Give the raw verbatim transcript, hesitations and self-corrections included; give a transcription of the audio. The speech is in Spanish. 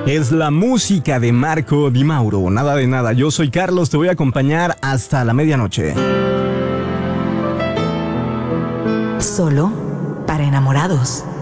Es la música de Marco Di Mauro. Nada de nada, yo soy Carlos, te voy a acompañar hasta la medianoche. Solo para enamorados.